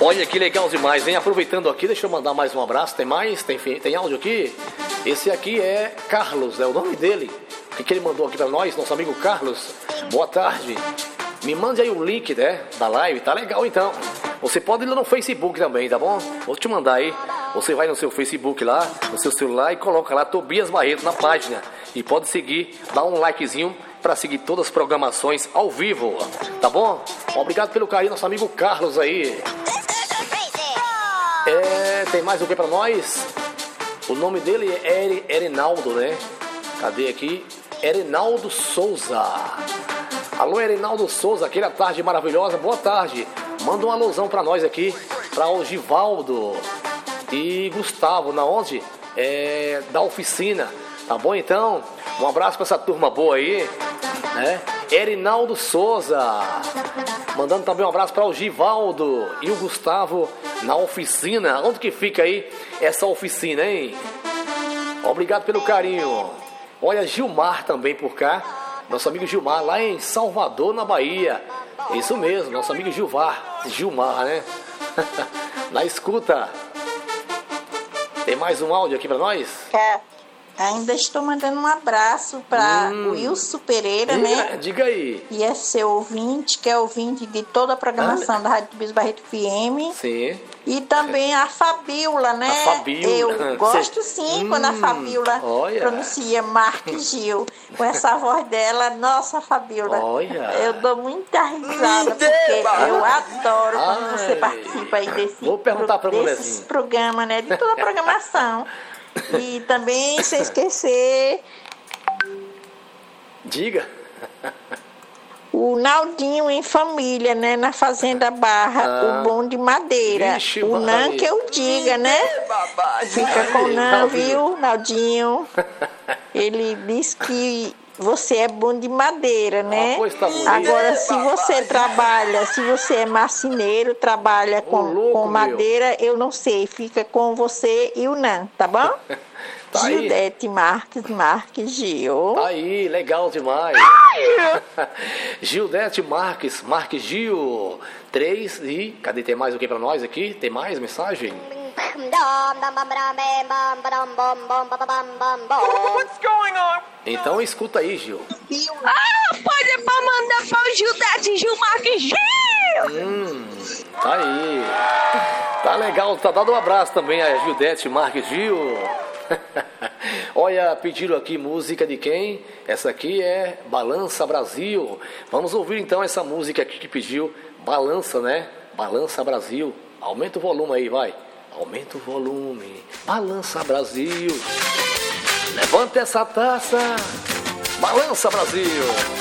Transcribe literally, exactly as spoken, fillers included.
Olha que legal demais, hein? Aproveitando aqui, deixa eu mandar mais um abraço. Tem mais? Tem, tem áudio aqui? Esse aqui é Carlos, é o nome dele. O que, que ele mandou aqui pra nós? Nosso amigo Carlos. Boa tarde. Me mande aí o link, né, da live. Tá legal então. Você pode ir lá no Facebook também, tá bom? Vou te mandar aí. Você vai no seu Facebook lá, no seu celular e coloca lá Tobias Barreto na página. E pode seguir, dá um likezinho para seguir todas as programações ao vivo, tá bom? Obrigado pelo carinho, nosso amigo Carlos aí. É, tem mais o que para nós? O nome dele é Erinaldo, né? Cadê aqui? Erinaldo Souza. Alô, Erinaldo Souza, aquela tarde maravilhosa, boa tarde. Manda um alusão para nós aqui, para o Givaldo e Gustavo, na onde? É, da oficina, tá bom então? Um abraço para essa turma boa aí, né? Erinaldo Souza, mandando também um abraço para o Givaldo e o Gustavo na oficina. Onde que fica aí essa oficina, hein? Obrigado pelo carinho. Olha, Gilmar também por cá, nosso amigo Gilmar, lá em Salvador, na Bahia. Isso mesmo, nosso amigo Gilmar, Gilmar, né? Na escuta. Tem mais um áudio aqui para nós? É. Ainda estou mandando um abraço para hum. o Wilson Pereira, diga, né? Diga aí. E é seu ouvinte, que é ouvinte de toda a programação ah, da Rádio Tobias Barreto F M. Sim. E também a Fabíola, né? A Fabíola. Eu gosto sim hum, quando a Fabíola olha. pronuncia Marques Gil. Com essa voz dela, nossa Fabíola. Olha. Eu dou muita risada, porque eu adoro quando Ai. você participa aí desse, Vou perguntar pro, pra desses programas, né? De toda a programação. E também, sem esquecer... Diga. O Naldinho em família, né? Na Fazenda Barra, ah, o bom de madeira. Vixe, o Nan que eu diga, né? Fica com o Nan, viu, Naldinho? Ele diz que você é bom de madeira, né? Ah, tá agora, se você trabalha, se você é marceneiro, trabalha com, louco, com madeira, meu. Eu não sei. Fica com você e o Nan, tá bom? Tá Gildete Marques, Marques Gil. Tá aí, legal demais. Gildete Marques, Marques Gil. Três e... Cadê? Tem mais o que pra nós aqui? Tem mais mensagem? What's going on? Então escuta aí, Gil. Ah, pode pra mandar para o Gildete Gil Marques Gil. Hum, tá aí. Tá legal, tá dando um abraço também a Gildete Marques Gil. Olha, pediram aqui música de quem? Essa aqui é Balança Brasil. Vamos ouvir então essa música aqui que pediu. Balança, né? Balança Brasil. Aumenta o volume aí, vai. Aumenta o volume. Balança Brasil. Levanta essa taça. Balança Brasil.